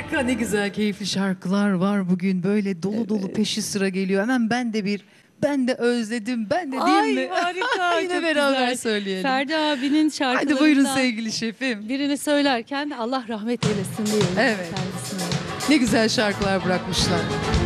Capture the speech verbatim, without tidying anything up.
Harika, ne güzel keyifli şarkılar var bugün. Böyle dolu dolu peşi sıra geliyor. Hemen ben de bir ben de özledim, ben de Ay değil mi? harika. Yine çok beraber güzel. söyleyelim. Ferdi abinin şarkılarından Hadi buyurun sevgili şefim. birini söylerken Allah rahmet eylesin diyelim Evet. kendisine. Ne güzel şarkılar bırakmışlar.